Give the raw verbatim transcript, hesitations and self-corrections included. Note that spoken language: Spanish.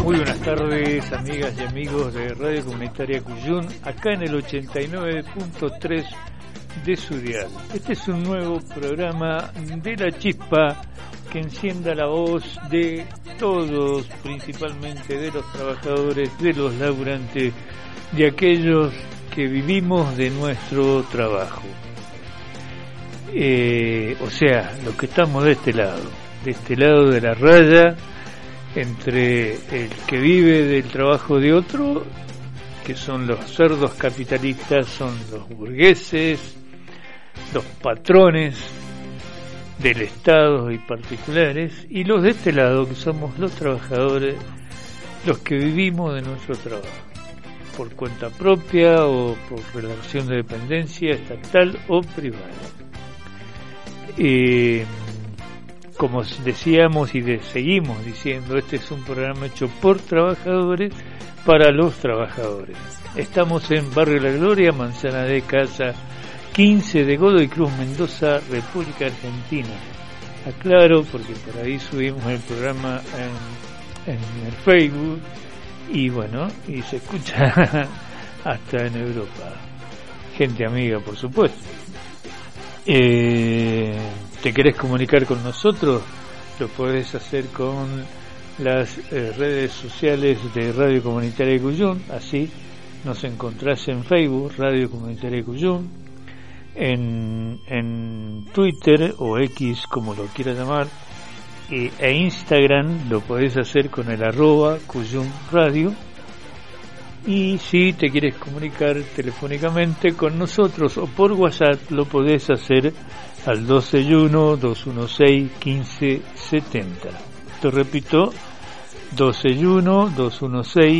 Muy buenas tardes, amigas y amigos de Radio Comunitaria Cuyún, acá en el ochenta y nueve punto tres de su dial. Este es un nuevo programa de La Chispa que encienda la voz de todos, principalmente de los trabajadores, de los laburantes, de aquellos que vivimos de nuestro trabajo. Eh, o sea, los que estamos de este lado, de este lado de la raya, entre el que vive del trabajo de otro, que son los cerdos capitalistas, son los burgueses, los patrones del Estado y particulares, y los de este lado, que somos los trabajadores, los que vivimos de nuestro trabajo, por cuenta propia o por relación de dependencia estatal o privada. Eh, como decíamos y de, seguimos diciendo, este es un programa hecho por trabajadores para los trabajadores. Estamos en Barrio La Gloria, Manzana de Casa quince de Godoy Cruz, Mendoza, República Argentina. Aclaro porque por ahí subimos el programa en, en el Facebook y bueno, y se escucha hasta en Europa. Gente amiga, por supuesto. Eh, ¿Te querés comunicar con nosotros? Lo podés hacer con las eh, redes sociales de Radio Comunitaria Cuyún. Así nos encontrás en Facebook, Radio Comunitaria Cuyún, en, en Twitter o X, como lo quieras llamar, e, e Instagram lo podés hacer con el arroba Cuyún Radio. Y si te quieres comunicar telefónicamente con nosotros o por WhatsApp, lo podés hacer al dos seis uno, dos uno seis, uno cinco siete cero. Te repito, dos seis uno, dos uno seis,